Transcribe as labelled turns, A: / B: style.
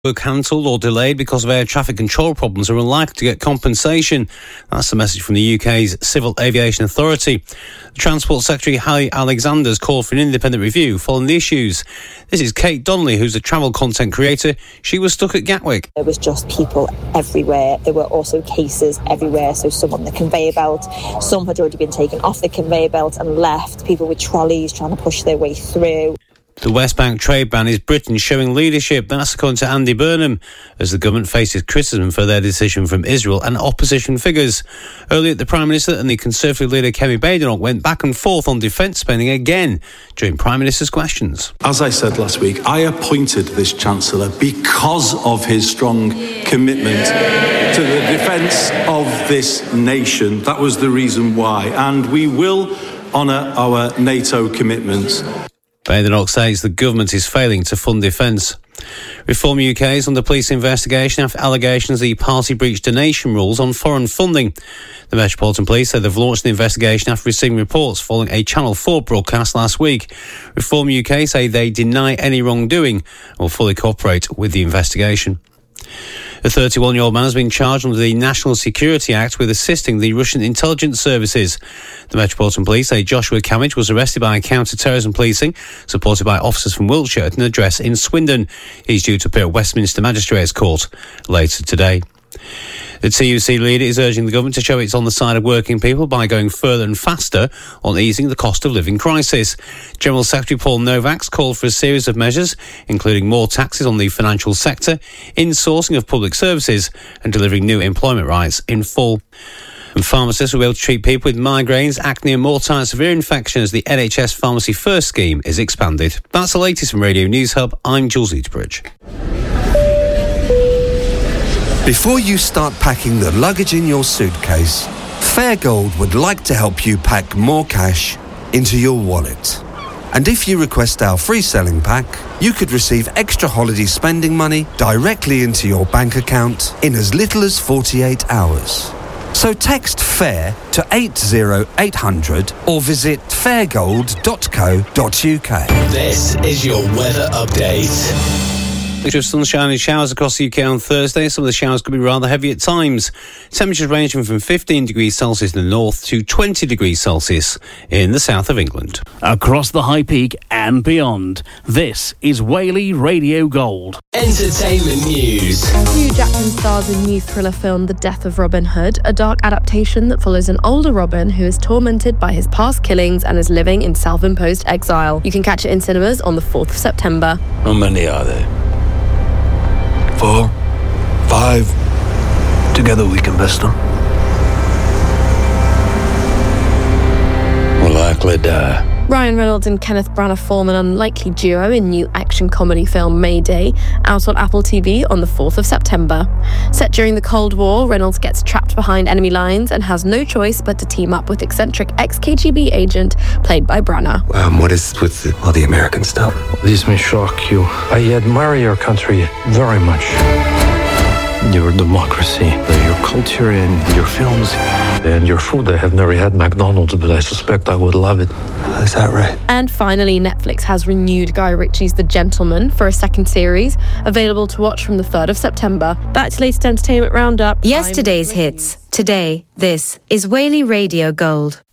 A: were cancelled or delayed because of air traffic control problems are unlikely to get compensation. That's the message from the UK's Civil Aviation Authority. The Transport Secretary Harry Alexander's called for an independent review following the issues. This is Kate Donnelly, who's a travel content creator. She was stuck at Gatwick.
B: There was just people everywhere. There were also cases everywhere. So some on the conveyor belt, some had already been taken off the conveyor belt and left. People with trolleys trying to push their way through.
A: The West Bank trade ban is Britain showing leadership. That's according to Andy Burnham, as the government faces criticism for their decision from Israel and opposition figures. Earlier, the Prime Minister and the Conservative leader Kemi Badenoch went back and forth on defence spending again during Prime Minister's questions.
C: As I said last week, I appointed this Chancellor because of his strong commitment to the defence of this nation. That was the reason why. And we will honour our NATO commitments.
A: Badenoch says the government is failing to fund defence. Reform UK is under police investigation after allegations the party breached donation rules on foreign funding. The Metropolitan Police said they've launched an investigation after receiving reports following a Channel 4 broadcast last week. Reform UK say they deny any wrongdoing and will fully cooperate with the investigation. A 31-year-old man has been charged under the National Security Act with assisting the Russian intelligence services. The Metropolitan Police say Joshua Kamich was arrested by counter-terrorism policing, supported by officers from Wiltshire at an address in Swindon. He's due to appear at Westminster Magistrates Court later today. The TUC leader is urging the government to show it's on the side of working people by going further and faster on easing the cost of living crisis. General Secretary Paul Novak's called for a series of measures, including more taxes on the financial sector, insourcing of public services and delivering new employment rights in full. And pharmacists will be able to treat people with migraines, acne and more types of ear infection as the NHS Pharmacy First scheme is expanded. That's the latest from Radio News Hub. I'm Jules Eatbridge.
D: Before you start packing the luggage in your suitcase, Fairgold would like to help you pack more cash into your wallet. And if you request our free selling pack, you could receive extra holiday spending money directly into your bank account in as little as 48 hours. So text FAIR to 80800 or visit fairgold.co.uk.
E: This is your weather update.
A: Mixture of sunshine and showers across the UK on Thursday. Some of the showers could be rather heavy at times. Temperatures ranging from 15 degrees Celsius in the north to 20 degrees Celsius in the south of England.
F: Across the High Peak and beyond, this is Whaley Radio Gold.
E: Entertainment news.
G: Hugh Jackman stars in new thriller film The Death of Robin Hood, a dark adaptation that follows an older Robin who is tormented by his past killings and is living in self-imposed exile. You can catch it in cinemas on the 4th of September.
H: How many are there? 4, 5. Together we can best them. Will likely die.
G: Ryan Reynolds and Kenneth Branagh form an unlikely duo in new action comedy film Mayday, out on Apple TV on the 4th of September. Set during the Cold War, Reynolds gets trapped behind enemy lines and has no choice but to team up with eccentric ex-KGB agent played by Branagh.
I: What is with all the American stuff?
H: This may shock you. I admire your country very much. Your democracy, your culture and your films and your food. I have never had McDonald's, but I suspect I would love it.
I: Is that right?
G: And finally, Netflix has renewed Guy Ritchie's The Gentleman for a second series, available to watch from the 3rd of September. That's the latest entertainment roundup.
J: Yesterday's hits. Today, this is Whaley Radio Gold.